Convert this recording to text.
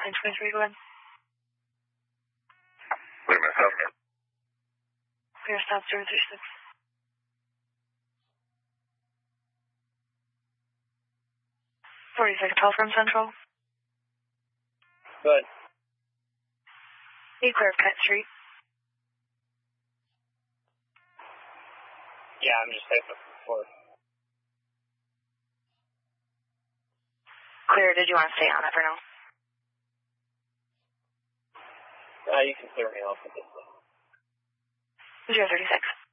923, go ahead. Clear myself. Clear stop 036. Hotel from Central. Good. You clear of Kite Street. Yeah, I'm just safe before. Clear, did you want to stay on it for now? You can clear me off at this point. 036.